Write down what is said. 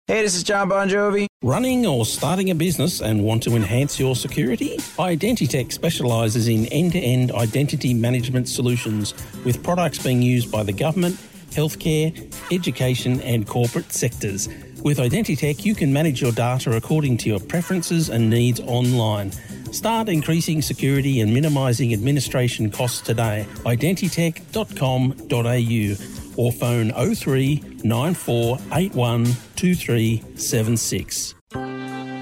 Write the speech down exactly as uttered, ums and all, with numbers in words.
Hey, this is John Bon Jovi. Running or starting a business and want to enhance your security? Identitech specialises in end-to-end identity management solutions with products being used by the government, healthcare, education and corporate sectors. With Identitech, you can manage your data according to your preferences and needs online. Start increasing security and minimising administration costs today. identitech dot com dot a u or phone oh three nine four eight one two three seven six.